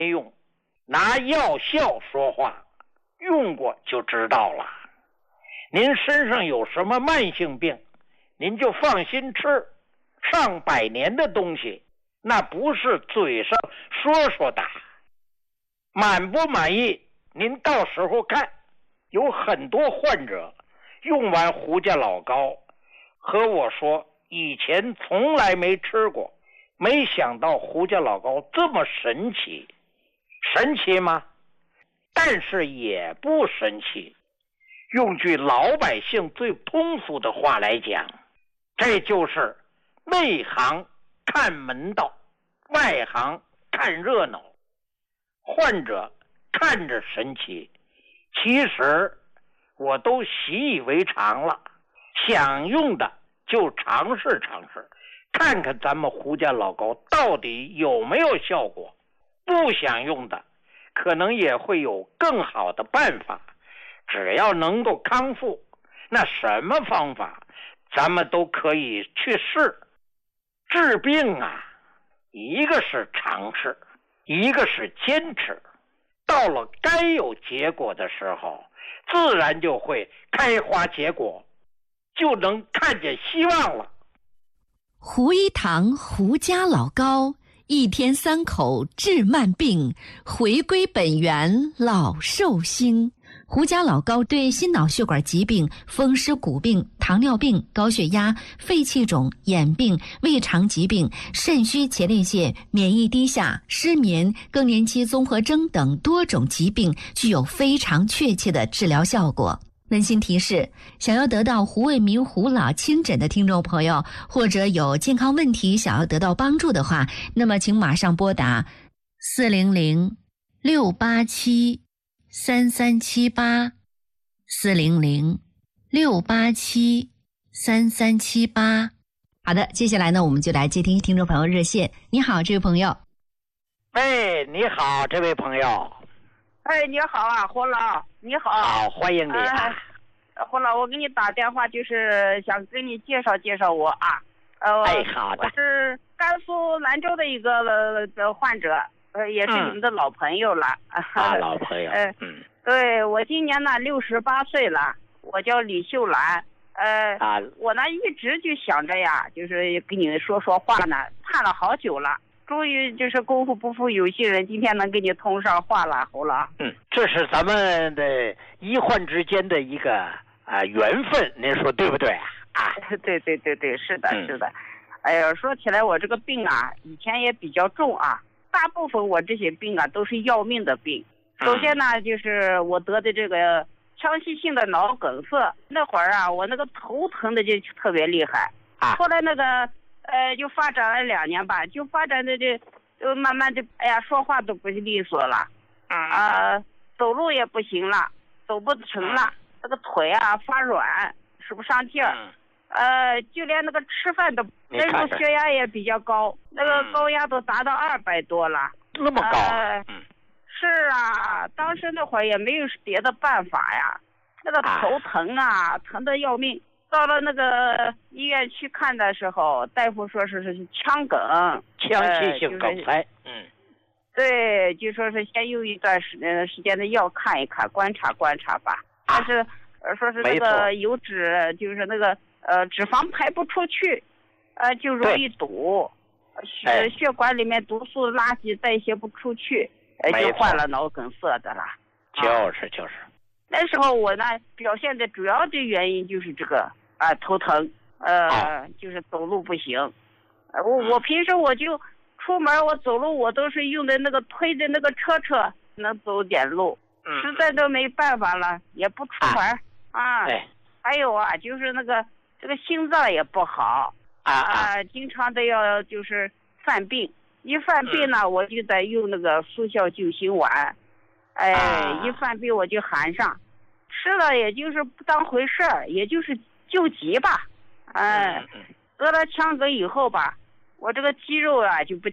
用，拿药效说话，用过就知道了。您身上有什么慢性病，您就放心吃，上百年的东西，那不是嘴上说说的。满不满意，您到时候看，有很多患者用完胡家老膏和我说，以前从来没吃过，没想到胡家老膏这么神奇。神奇吗？但是也不神奇。用句老百姓最通俗的话来讲，这就是内行看门道，外行看热闹。患者看着神奇，其实我都习以为常了。想用的就尝试尝试，看看咱们胡家老膏到底有没有效果。不想用的可能也会有更好的办法，只要能够康复，那什么方法咱们都可以去试。治病啊，一个是尝试，一个是坚持，到了该有结果的时候，自然就会开花结果，就能看见希望了。 胡一堂胡家老膏，一天3口治慢病，回归本源老寿星。胡家老膏对心脑血管疾病、风湿骨病、糖尿病、高血压、肺气肿、眼病、胃肠疾病、肾虚前列腺、免疫低下、失眠、更年期综合征等多种疾病具有非常确切的治疗效果。温馨提示，想要得到胡卫民胡老亲诊的听众朋友，或者有健康问题想要得到帮助的话，那么请马上拨打400-687-3378 400-687-3378。好的，接下来呢，我们就来接听听众朋友热线。你好，这位朋友。 哎，你好，这位朋友。 哎，你好啊，胡老，你好。 好，欢迎你啊。 胡老，我给你打电话就是想跟你介绍介绍我啊。 哎，好的。 我是甘肃兰州的一个患者，也是你们的老朋友了。 老朋友。 对，我今年呢68岁了，我叫李秀兰。我呢一直就想着呀，就是跟你说说话呢，盼了好久了。终于就是功夫不负有心人，今天能跟你通上话了，胡老。 这是咱们的医患之间的一个缘分，您说对不对啊？ 对，是的，是的。哎呀，说起来我这个病啊，以前也比较重啊，大部分我这些病啊都是要命的病。首先呢，就是我得的这个腔隙性的脑梗塞，那会儿啊，我那个头疼的就特别厉害。后来那个就发展了2年吧，就发展的就慢慢的，哎呀，说话都不利索了，走路也不行了，走不成了，那个腿啊发软，使不上劲儿，就连那个吃饭都，那时候血压也比较高，那个高压都达到200多了， 那么高？ 是啊，当时那会儿也没有别的办法呀，那个头疼啊，疼得要命。到了那个医院去看的时候，大夫说是腔梗， 腔隙性梗塞。 对，就说是先用一段时间的药看一看，观察观察吧。但是说是那个油脂，就是那个脂肪排不出去，就容易堵，血管里面毒素垃圾代谢不出去，就患了脑梗塞的了。 就是。 那时候我呢表现的主要的原因就是这个头疼，就是走路不行。我平时我就出门，我走路我都是用的那个推的那个车能走点路，实在都没办法了，也不出门还有啊，就是那个这个心脏也不好经常都要就是犯病，一犯病呢我就得用那个速效救心丸。一犯病我就含上，吃了也就是不当回事儿，也就是救急吧。得了腔梗以后吧，我这个肌肉啊就不